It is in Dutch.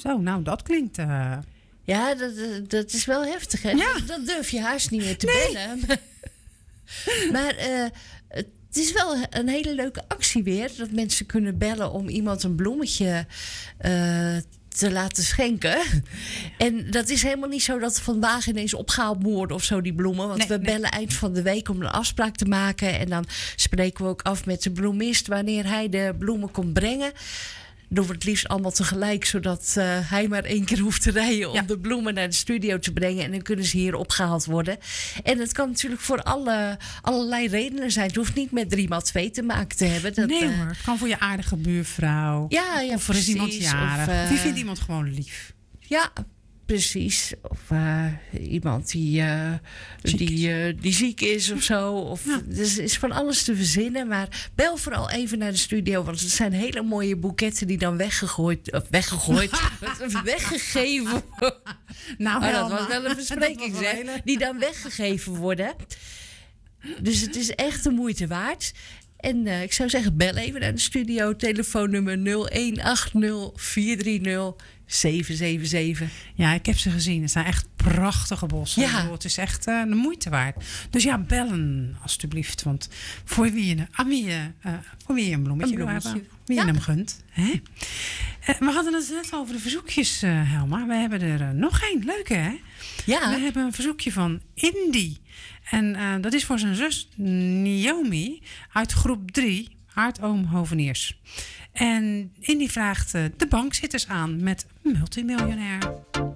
Zo, nou, dat klinkt... Ja, dat is wel heftig, hè? Ja. Dat durf je haast niet meer te bellen. Maar het is wel een hele leuke actie weer. Dat mensen kunnen bellen om iemand een bloemetje te laten schenken. En dat is helemaal niet zo dat vandaag ineens opgehaald moet worden of zo, die bloemen. Want we bellen eind van de week om een afspraak te maken. En dan spreken we ook af met de bloemist wanneer hij de bloemen komt brengen. Doen we het liefst allemaal tegelijk, zodat hij maar 1 keer hoeft te rijden om de bloemen naar de studio te brengen. En dan kunnen ze hier opgehaald worden. En het kan natuurlijk voor allerlei redenen zijn. Het hoeft niet met 3x2 te maken te hebben. Dat, nee hoor, het kan voor je aardige buurvrouw. Ja, of er is iemand jarig. Of je vindt iemand gewoon lief. Ja, precies. Of iemand die ziek is of zo. Of, dus er is van alles te verzinnen. Maar bel vooral even naar de studio. Want het zijn hele mooie boeketten die dan weggegeven. Nou, dat was wel een verspreking, zeg. Die dan weggegeven worden. Dus het is echt de moeite waard. En ik zou zeggen, bel even naar de studio. Telefoonnummer 0180 430 777. Ja, ik heb ze gezien. Het zijn echt prachtige bossen. Ja. Het is echt de moeite waard. Dus ja, bellen alstublieft. Want voor wie je een bloemetje wil hebben. Wie je hem gunt. Hè? We hadden het net over de verzoekjes, Helma. We hebben er nog één. Leuke, hè? Ja. We hebben een verzoekje van Indy. En dat is voor zijn zus Naomi uit groep 3, Aardoom Hoveniers. En Indy vraagt de bankzitters aan met Multimiljonair.